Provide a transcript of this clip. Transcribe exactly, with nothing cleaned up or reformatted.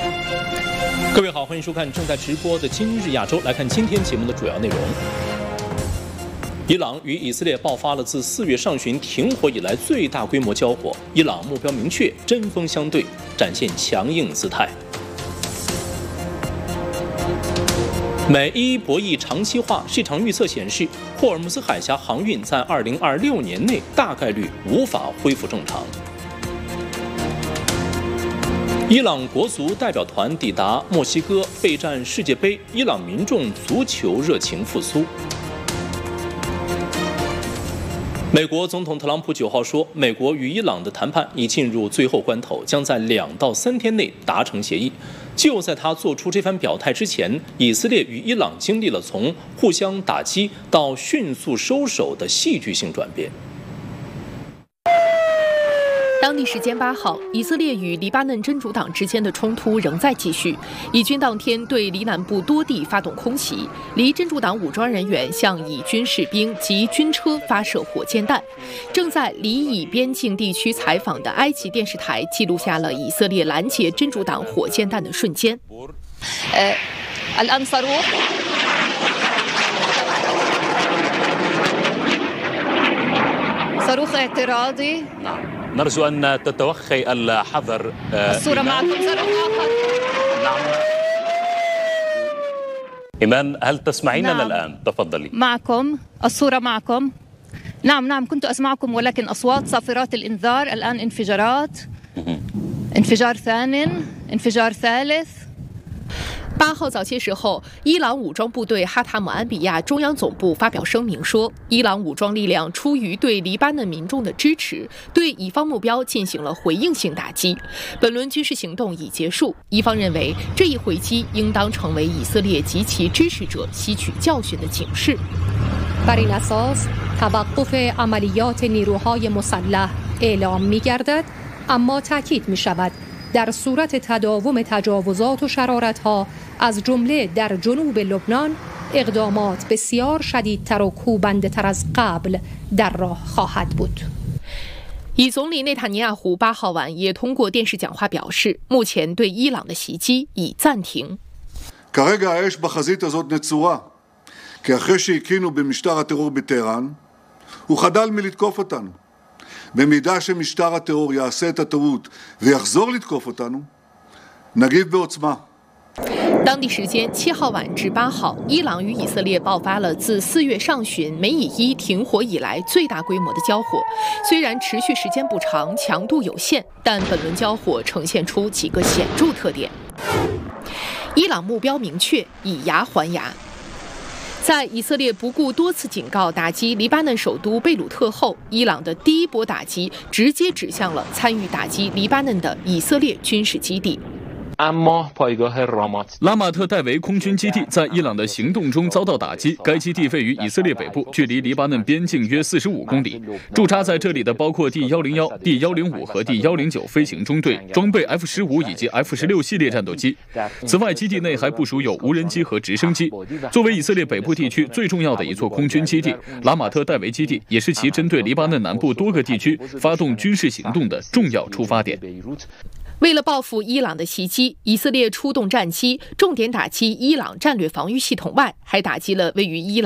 各位好，欢迎收看正在直播的今日亚洲。来看今天节目的主要内容。伊朗与以色列爆发了自四月上旬停火以来最大规模交火，伊朗目标明确，针锋相对，展现强硬姿态。美伊博弈长期化，市场预测显示，霍尔木兹海峡航运在二零二六年内大概率无法恢复正常。伊朗国足代表团抵达墨西哥备战世界杯，伊朗民众足球热情复苏。美国总统特朗普九号说，美国与伊朗的谈判已进入最后关头，将在两到三天内达成协议。就在他做出这番表态之前，以色列与伊朗经历了从互相打击到迅速收手的戏剧性转变。 当地时间八号，以色列与黎巴嫩真主党之间的冲突仍在继续。以军当天对黎南部多地发动空袭，黎真主党武装人员向以军士兵及军车发射火箭弹。正在黎以边境地区采访的埃及电视台记录下了以色列拦截真主党火箭弹的瞬间。 صاروخ اعتراضي نرجو أن تتوخي الحذر الصورة معكم صاروخ آخر نعم إيمان هل تسمعيننا نعم. الآن تفضلي معكم الصورة معكم نعم نعم كنت أسمعكم ولكن أصوات صافرات الإنذار الآن انفجارات انفجار ثانٍ انفجار ثالث。 八号早些时候，伊朗武装部队哈塔姆安比亚中央总部发表声明说，伊朗武装力量出于对黎巴嫩民众的支持，对以方目标进行了回应性打击。本轮军事行动已结束，伊方认为这一回击应当成为以色列及其支持者吸取教训的警示。 بر این اساس توقف عملیات نیروهای مسلح اعلام می‌گردد اما تاکید می‌شود در صورت تداوم تجاوزات و شرارت‌ها از جمله در جنوب لبنان اقدامات بسیار شدیدتر و کوبنده‌تر از قبل در راه خواهد بود。 以总理内塔尼亚胡八号晚也通过电视讲话表示，目前对伊朗的袭击已暂停。 כרגע האש בחזית הזאת נצורה, כי אחרי שהקינו במשטר הטרור בטהרן, הוא חדל מלתקוף אותנו. במידה שמשטר הטרור יעשה את הטעות ויחזור לתקוף אותנו, נגיב בעוצמה. 当地时间七号晚至八号，伊朗与以色列爆发了自四月上旬美以伊停火以来最大规模的交火。虽然持续时间不长，强度有限，但本轮交火呈现出几个显著特点。伊朗目标明确，以牙还牙。在以色列不顾多次警告打击黎巴嫩首都贝鲁特后，伊朗的第一波打击直接指向了参与打击黎巴嫩的以色列军事基地。 拉马特戴维空军基地在伊朗的行动中遭到打击，该基地位于以色列北部，距离黎巴嫩边境约四十五公里。驻扎在这里的包括第一零一、第一零五和第一零九飞行中队，装备 F 十五以及 F 十六系列战斗机。此外，基地内还部署有无人机和直升机。作为以色列北部地区最重要的一座空军基地，拉马特戴维基地也是其针对黎巴嫩南部多个地区发动军事行动的重要出发点。 为了报复伊朗的袭击，以色列出动战机，重点打击伊朗战略防御系统外，还打击了位于伊朗